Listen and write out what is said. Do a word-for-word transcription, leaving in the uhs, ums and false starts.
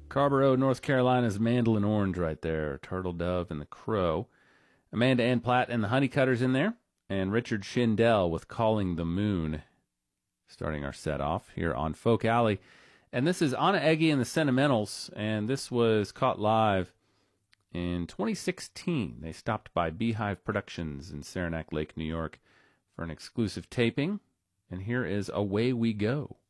Carrboro, North Carolina's Mandolin Orange right there. Turtle Dove and the Crow. Amanda Ann Platt and the Honeycutters in there. And Richard Shindell with Calling the Moon. Starting our set off here on Folk Alley. And this is Anna Eggy and the Sentimentals. And this was caught live in twenty sixteen. They stopped by Beehive Productions in Saranac Lake, New York for an exclusive taping. And here is Away We Go.